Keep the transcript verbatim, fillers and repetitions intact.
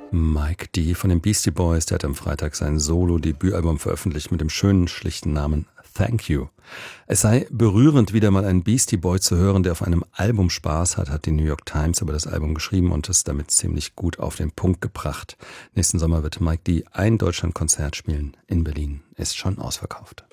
Mike D. von den Beastie Boys, der hat am Freitag sein Solo-Debütalbum veröffentlicht mit dem schönen, schlichten Namen Thank You. Es sei berührend, wieder mal einen Beastie Boy zu hören, der auf einem Album Spaß hat, hat die New York Times über das Album geschrieben und es damit ziemlich gut auf den Punkt gebracht. Nächsten Sommer wird Mike D. ein Deutschlandkonzert spielen. In Berlin ist schon ausverkauft.